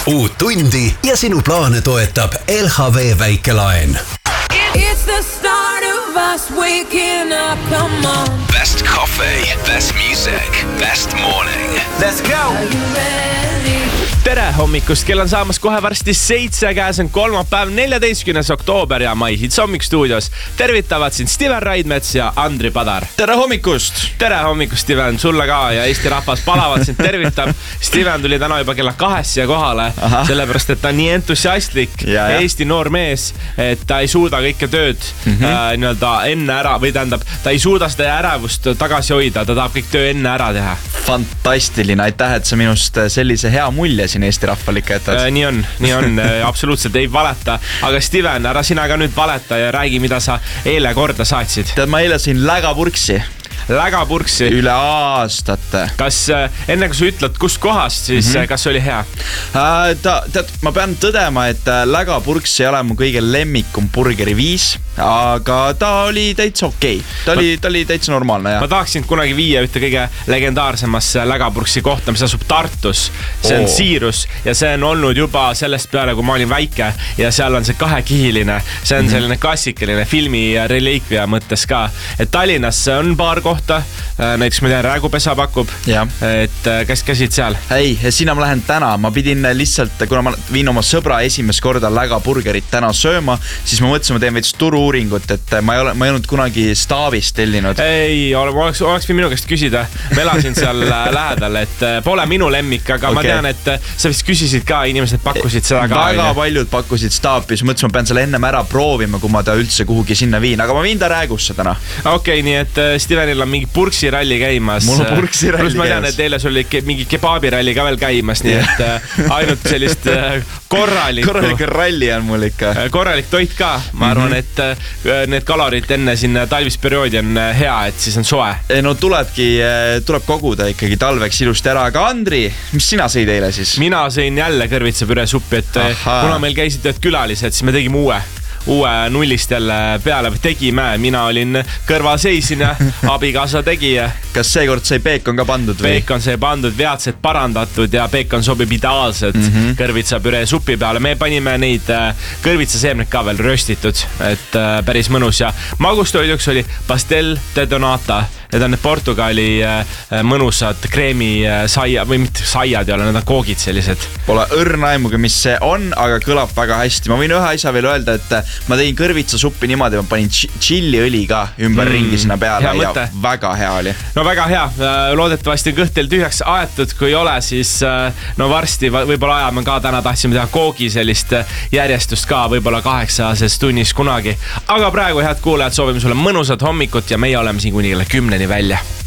uut tundi ja sinu plaane toetab LHV väikelaen. It's the start of us waking up, come on. Best coffee, best music, best morning. Let's go! Are you ready? Tere hommikust, kell on saamas kohe varsti 7, käes on kolmapäev, 14. oktoober ja My Hits hommikstuudios tervitavad sind Steven Raidmets ja Andri Padar. Tere hommikust! Tere hommikust, Steven, sulle ka ja Eesti rahvas palavalt sind tervitab. Steven tuli täna juba kella 2 siia kohale, sellepärast et ta on nii entusiastlik Eesti noor mees, et ta ei suuda kõike tööd nii-öelda enne ära, või tähendab, ta ei suuda seda ärevust tagasi hoida, ta tahab kõik töö enne ära teha. Fantastiline, aitäh, et sa minust sellise hea mulje siin Eesti rahval ikka jätad. Nii on, absoluutselt ei valeta. Aga Steven, ära sina ka nüüd valeta ja räägi, mida sa eile korda saatsid. Tead, ma eile siin lägapurksi. Üle aastate. Kas enne kui sa ütled kust kohast, siis kas oli hea? Tead, ma pean tõdema, et lägapurks ei ole mu kõige lemmikum burgeri viis, aga ta oli täitsa okei. Ta oli täitsa normaalne. Ma tahaksin kunagi viia ühte kõige legendaarsemasse lägapurksi kohta, mis asub Tartus. See on Siirus ja see on olnud juba sellest peale, kui ma olin väike ja seal on see kahekihiline. See on selline klassikaline filmi reliikvia mõttes ka. Et Tallinnas on paar kohta, näiteks ma tean, Räägupesa pakub, et kes käisid seal? Ei, sinna ma lähen täna, ma pidin lihtsalt, kuna ma viin oma sõbra esimest korda lägaburgerit täna sööma, siis ma mõtlesin, ma teen veits turu-uuringut, et ma ei olnud kunagi Staavist tellinud. Ei, oleks või minu käest küsida, ma elasin seal lähedal, et pole minu lemmik, aga ma tean, et sa vist küsisid ka, inimesed pakkusid seda ka. Väga paljud pakkusid Staapi, siis mõtlesin, ma pean selle ennem ära proovima, kui ma ta üldse kuhugi sinna viin, aga ma viin ta Räägusse täna. Okei, nii et Stevenil on mingi purksiralli käimas. Mul on purksiralli käimas. Ma tean, et eile sul oli mingi kebaabiralli ka veel käimas, nii et ainult sellist korralik ralli on mul ikka. Korralik toit ka. Ma arvan, et need kalorid enne sinna talvisperioodi on hea, et siis on soe. No tuleb koguda ikkagi talveks ilusti ära. Aga Andri, mis sina sõid eile siis? Mina sõin jälle kõrvitsapüre suppi, et kuna meil käisid ühed külalised, siis me tegime uue nullist jälle peale, või tegime, mina olin kõrvalseisin ja abikaasa tegi. Kas seekord sai peekon ka pandud või? Peekon sai pandud, veatsed parandatud ja peekon sobib ideaalselt kõrvitsapüre supi peale. Me panime neid kõrvitsaseemned ka veel röstitud, et päris mõnus ja magustoiduks oli pastel de donata. Need on need Portugali mõnusad kreemi saia, või mitte saiad ei ole, need on koogid sellised. Pole õrna aimuga, mis see on, aga kõlab väga hästi. Ma võin ühe asja veel öelda, et ma tegin kõrvitsasuppi niimoodi, ma panin chiliõli ka ümber ringi sinna peale ja väga hea oli. No väga hea, loodetavasti kõht teil tühjaks aetud, kui ei ole, siis no varsti võib-olla ajame ka, täna tahtsime teha koogi sellist järjestust ka, võib-olla 8 tunnis kunagi. Aga praegu, head kuulajad, soovime sulle mõnusat hommikut ja meie oleme siin kuni kella 10 välja.